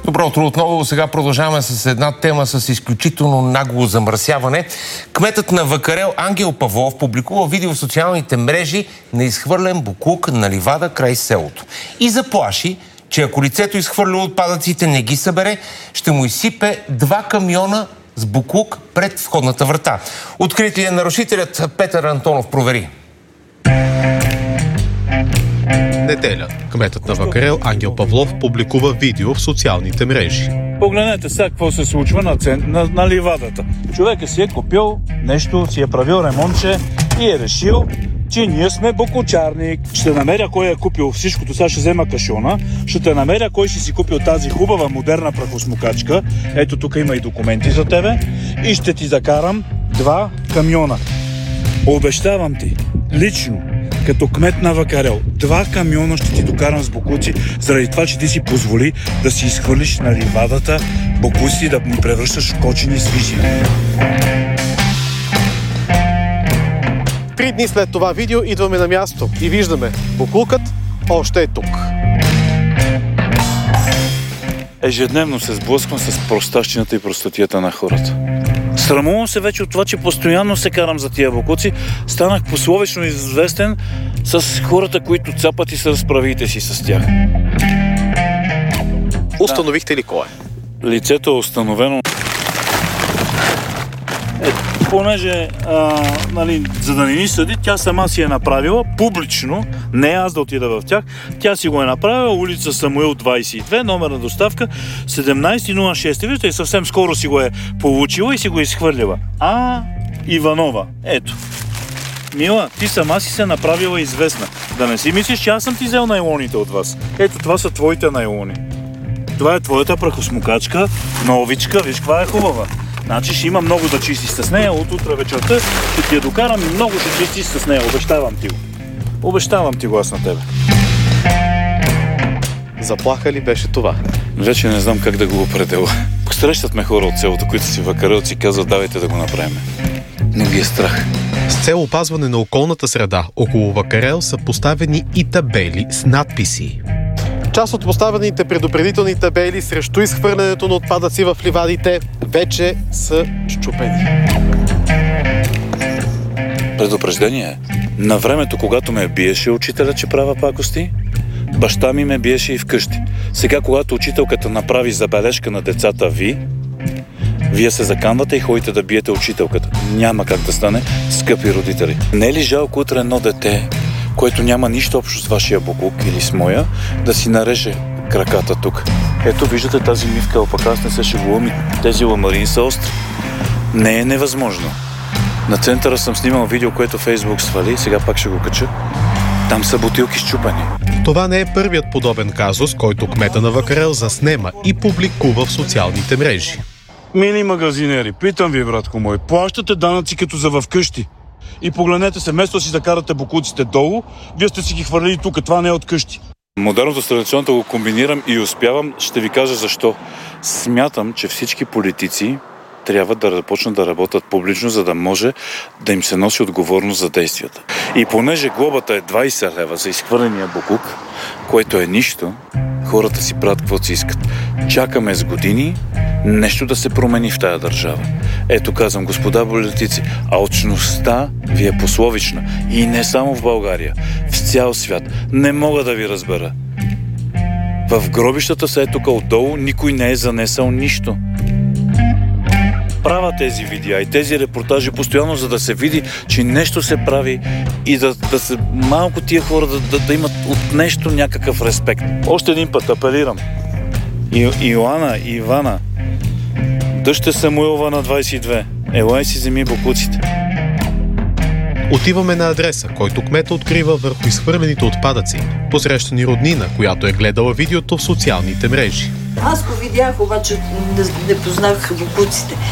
Добро утро отново. Сега продължаваме с една тема с изключително нагло замърсяване. Кметът на Вакарел Ангел Павлов публикува видео в социалните мрежи на изхвърлен боклук на ливада край селото. И заплаши, че ако лицето изхвърля отпадъците не ги събере, ще му изсипе 2 камиона с боклук пред входната врата. Откритият нарушителят Петър Антонов провери. Неделя. Кметът на Вакарел Ангел Павлов публикува видео в социалните мрежи. Погледнете сега какво се случва на ливадата. Човекът си е купил нещо, си е правил ремонтче и е решил, че ние сме боклучарник. Ще намеря кой е купил всичкото. Сега ще взема кашона. Ще те намеря кой ще си купил тази хубава модерна прахосмокачка. Ето тук има и документи за тебе. И ще ти закарам 2 камиона. Обещавам ти, лично, като кмет на Вакарел, 2 камиона ще ти докарам с боклуци, заради това, че ти си позволи да си изхвърлиш на ливадата боклуци, да ни превръщаш в кочени свижи. 3 дни след това видео идваме на място и виждаме, боклукът още е тук. Ежедневно се сблъсквам с простащината и простотията на хората. Срамувам се вече от това, че постоянно се карам за тия боклуци. Станах пословично известен с хората, които цапат и се разправите си с тях. Установихте ли кой е? Лицето е установено. Понеже, за да не ни съди, тя сама си е направила публично, не аз да отида в тях, тя си го е направила, улица Самуил 22, номер на доставка 1706. Виждате, и съвсем скоро си го е получила и си го изхвърлила. Иванова, ето. Мила, ти сама си се направила известна. Да не си мислиш, че аз съм ти взел найлоните от вас. Ето, това са твоите найлони. Това е твоята прахосмокачка, новичка, виж каква е хубава. Значи ще има много да чистиш с нея, от утре вечерта ще ти я докарам и много ще чистиш с нея, обещавам ти го. Обещавам ти го аз на тебе. Заплаха ли беше това? Вече не знам как да го определя. Срещат ме хора от селото, които си вакарелци, казват, давайте да го направим. Но ги е страх. С цел опазване на околната среда, около Вакарел са поставени и табели с надписи. Част от поставените предупредителни табели срещу изхвърлянето на отпадъци в ливадите вече са счупени. Предупреждение. На времето, когато ме биеше учителя, че правя пакости, баща ми ме биеше и вкъщи. Сега, когато учителката направи забележка на децата вие се заканвате и ходите да биете учителката. Няма как да стане, скъпи родители. Не е ли жалко утре едно дете, което няма нищо общо с вашия боклук или с моя, да си нареже краката тук? Ето, виждате тази мивка опака, аз не се шегувам и тези ламарини са остри. Не е невъзможно. На центъра съм снимал видео, което Фейсбук свали, сега пак ще го кача. Там са бутилки счупени. Това не е първият подобен казус, който кмета на Вакарел заснема и публикува в социалните мрежи. Мили магазинери, питам ви, братко мой, плащате данъци като за вкъщи. И погледнете се, вместо да си закарате боклуците долу, вие сте си ги хвърлили тук, това не е от къщи. Модерното с традиционното го комбинирам и успявам, ще ви кажа защо. Смятам, че всички политици трябва да започнат да работят публично, за да може да им се носи отговорност за действията. И понеже глобата е 20 лева за изхвърления боклук, което е нищо, хората си правят каквото си искат. Чакаме с години нещо да се промени в тая държава. Ето, казвам, господа политици, алчността ви е пословична. И не само в България, в цял свят. Не мога да ви разбера. В гробищата са тук отдолу, никой не е занесъл нищо. Правя тези видеа и тези репортажи постоянно, за да се види, че нещо се прави и да се малко тия хора да имат от нещо някакъв респект. Още един път апелирам. Йоана, Ивана, дъще Самуилова на 22. Елай си вземи боклуците. Отиваме на адреса, който кмета открива върху изхвърлените отпадъци. Посреща ни роднина, която е гледала видеото в социалните мрежи. Аз го видях, обаче не познах боклуците.